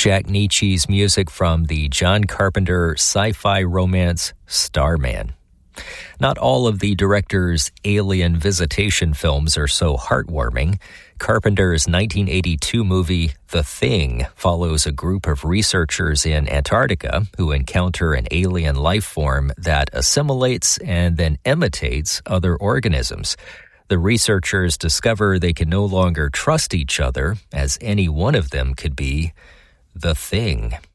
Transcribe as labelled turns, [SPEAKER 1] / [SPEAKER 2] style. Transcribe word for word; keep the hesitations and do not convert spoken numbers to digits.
[SPEAKER 1] Jack Nietzsche's music from the John Carpenter sci-fi romance Starman. Not all of the director's alien visitation films are so heartwarming. Carpenter's nineteen eighty-two movie The Thing follows a group of researchers in Antarctica who encounter an alien life form that assimilates and then imitates other organisms. The researchers discover they can no longer trust each other, as any one of them could be the Thing.